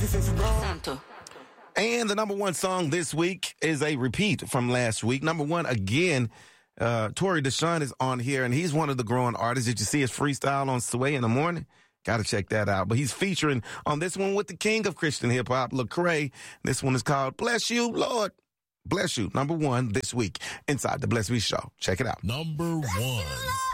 Santo. And the number one song this week is a repeat from last week. Number one, again, Tory Deshaun is on here, and he's one of the growing artists. Did you see his freestyle on Sway in the morning? Got to check that out. But he's featuring on this one with the king of Christian hip-hop, Lecrae. This one is called Bless You, Lord. Bless You, number one this week inside the Bless Me Show. Check it out. Number one.